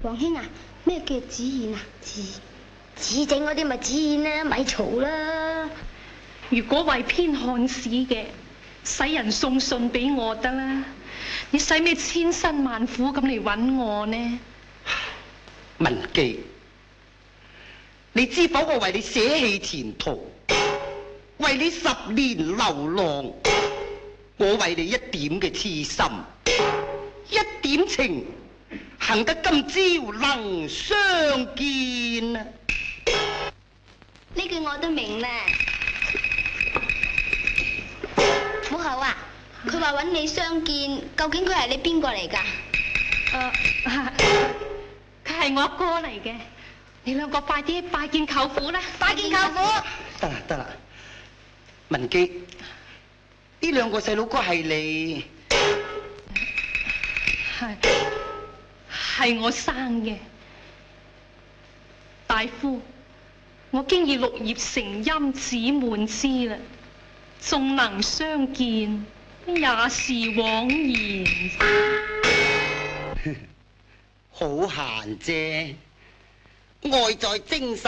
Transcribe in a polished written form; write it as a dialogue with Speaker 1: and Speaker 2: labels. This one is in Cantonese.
Speaker 1: 王兄啊，咩叫紙硯啊？紙整嗰啲咪紙硯啦，咪嘈啦。
Speaker 2: 如果為編漢史嘅，使人送信俾我得啦。你使咩千辛萬苦咁嚟揾我呢？
Speaker 3: 文姬，你知否我為你捨棄前途，為你10年流浪，我為你一點嘅痴心，一點情，幸得今朝能相見啊！
Speaker 1: 呢句我都明啦。母后啊，佢話揾你相見，究竟佢係你邊個嚟㗎？
Speaker 2: 佢係我阿哥嚟嘅。你兩個快啲拜見舅父啦！
Speaker 1: 拜見舅父。
Speaker 3: 得啦得啦，文姬，呢兩個細佬哥係你？
Speaker 2: 係我生嘅。大夫，我經已6葉成陰子滿之啦，仲能相見，也是枉然。
Speaker 3: 好閒啫，愛在精神。